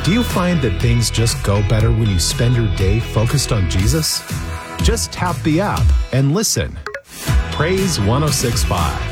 Do you find that things just go better when you spend your day focused on Jesus? Just tap the app and listen. Praise 106.5.